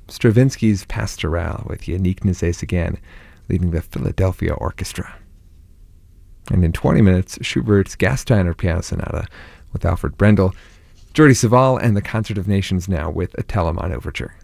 Stravinsky's Pastoral with Yannick Nézet-Séguin leading the Philadelphia Orchestra. And in 20 minutes, Schubert's Gasteiner Piano Sonata with Alfred Brendel, Jordi Savall and the Concert of Nations now with a Telemann Overture.